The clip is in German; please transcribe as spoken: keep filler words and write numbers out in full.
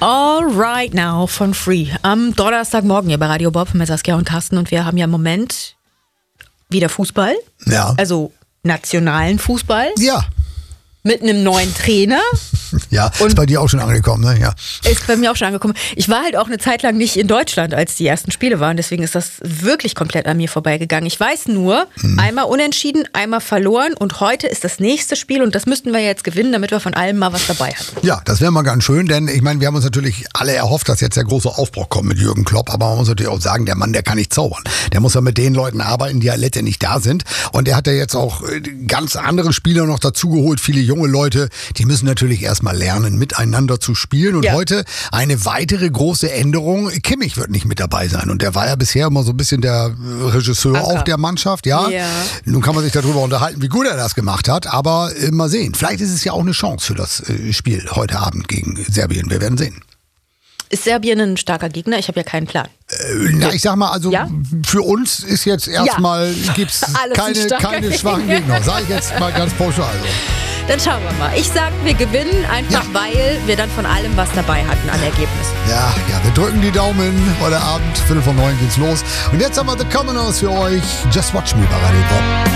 All Right Now von Free. Am Donnerstagmorgen hier bei Radio Bob mit Saskia und Carsten. Und wir haben ja im Moment wieder Fußball. Ja. Also nationalen Fußball. Ja. Mit einem neuen Trainer. Ja, Und ist bei dir auch schon angekommen, ne? Ja. Ist bei mir auch schon angekommen. Ich war halt auch eine Zeit lang nicht in Deutschland, als die ersten Spiele waren. Deswegen ist das wirklich komplett an mir vorbeigegangen. Ich weiß nur, hm. einmal unentschieden, einmal verloren. Und heute ist das nächste Spiel. Und das müssten wir jetzt gewinnen, damit wir von allem mal was dabei haben. Ja, das wäre mal ganz schön. Denn ich meine, wir haben uns natürlich alle erhofft, dass jetzt der große Aufbruch kommt mit Jürgen Klopp. Aber man muss natürlich auch sagen, der Mann, der kann nicht zaubern. Der muss ja mit den Leuten arbeiten, die ja letztendlich da sind. Und der hat ja jetzt auch ganz andere Spieler noch dazugeholt. Viele junge Leute, die müssen natürlich erstmal lernen, miteinander zu spielen. Und ja. heute eine weitere große Änderung. Kimmich wird nicht mit dabei sein. Und der war ja bisher immer so ein bisschen der Regisseur Anker. auch der Mannschaft. Ja? ja. Nun kann man sich darüber unterhalten, wie gut er das gemacht hat. Aber äh, mal sehen. Vielleicht ist es ja auch eine Chance für das äh, Spiel heute Abend gegen Serbien. Wir werden sehen. Ist Serbien ein starker Gegner? Ich habe ja keinen Plan. Äh, na, ich sag mal, also ja? für uns ist jetzt erstmal, ja. gibt's keine, keine schwachen Gegner. Sag ich jetzt mal ganz pauschal. Also. Dann schauen wir mal. Ich sag, wir gewinnen einfach, ja. weil wir dann von allem was dabei hatten an Ergebnissen. Ja, ja, wir drücken die Daumen. Heute Abend, Viertel vor neun geht's los. Und jetzt haben wir The Commoners für euch. Just Watch Me bei Radio Bob.